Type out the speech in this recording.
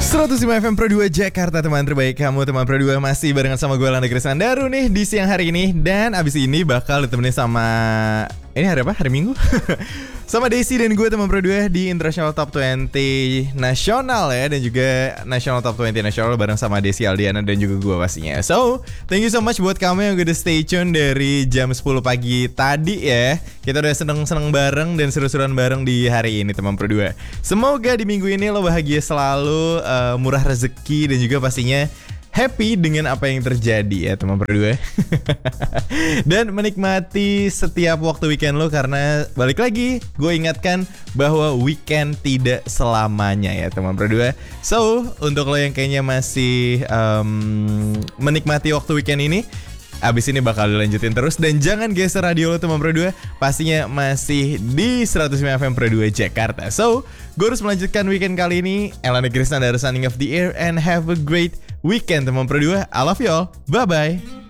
105 FM Pro 2 Jakarta, teman terbaik kamu. Teman Pro 2 masih barengan sama gue Landa Krisandaru nih di siang hari ini. Dan abis ini bakal ditemenin sama... Ini hari apa? Hari Minggu? Sama Desi dan gue teman Pro 2 di International Top 20 Nasional ya. Dan juga National Top 20 Nasional bareng sama Desi Aldiana dan juga gue pastinya. So, thank you so much buat kamu yang udah stay tune dari jam 10 pagi tadi ya. Kita udah seneng-seneng bareng dan seru-seruan bareng di hari ini teman Pro 2. Semoga di minggu ini lo bahagia selalu, murah rezeki dan juga pastinya happy dengan apa yang terjadi ya teman Pro 2. Dan menikmati setiap waktu weekend lo, karena balik lagi gue ingatkan bahwa weekend tidak selamanya ya teman Pro 2. So untuk lo yang kayaknya masih menikmati waktu weekend ini, abis ini bakal dilanjutin terus. Dan jangan geser radio lo teman Pro 2, pastinya masih di 105 FM Pro 2 Jakarta. So gue harus melanjutkan weekend kali ini. Elana Krisna dari Signing of the Air, and have a great weekend teman Pro 2. I love you all, bye bye.